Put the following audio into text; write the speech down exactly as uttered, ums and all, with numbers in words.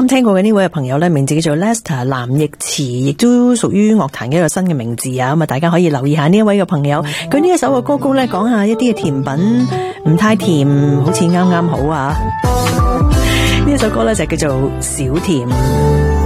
啱聽過嘅呢位朋友咧，名字叫做 Lester 藍奕慈，亦都屬於樂壇嘅一個新嘅名字啊！咁啊，大家可以留意下呢一位嘅朋友，佢呢一首嘅歌曲咧，講下一啲嘅甜品唔太甜，好似啱啱好啊！呢一首歌咧就叫做小甜。